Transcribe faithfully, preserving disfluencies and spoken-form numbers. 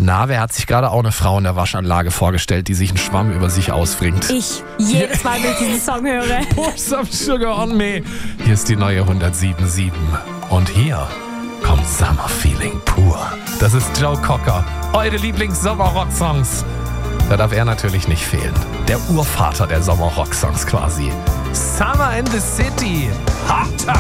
Na, wer hat sich gerade auch eine Frau in der Waschanlage vorgestellt, die sich einen Schwamm über sich ausfringt? Ich, jedes Mal, wenn ich diesen Song höre. Pour some sugar on me. Hier ist die neue hundertsieben Komma sieben. Und hier kommt Summer Feeling pur. Das ist Joe Cocker. Eure Lieblings-Sommer-Rock-Songs. Da darf er natürlich nicht fehlen. Der Urvater der Sommer-Rock-Songs quasi. Summer in the City. Hotter.